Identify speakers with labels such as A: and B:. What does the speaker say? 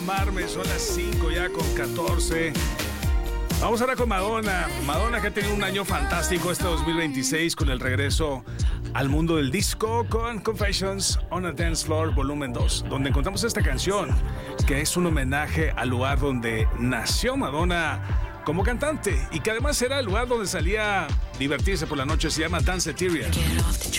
A: Marme, son las 5 ya con 14. Vamos ahora con Madonna. Madonna, que ha tenido un año fantástico este 2026 con el regreso al mundo del disco con Confessions on a Dance Floor Volumen 2, donde encontramos esta canción que es un homenaje al lugar donde nació Madonna como cantante y que además era el lugar donde salía a divertirse por la noche. Se llama Danceteria.